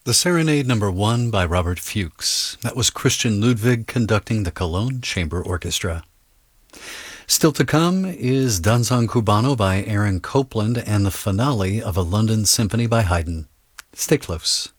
The Serenade Number 1 by Robert Fuchs. That was Christian Ludwig conducting the Cologne Chamber Orchestra. Still to come is Danzón Cubano by Aaron Copland and the finale of a London Symphony by Haydn. Stay close.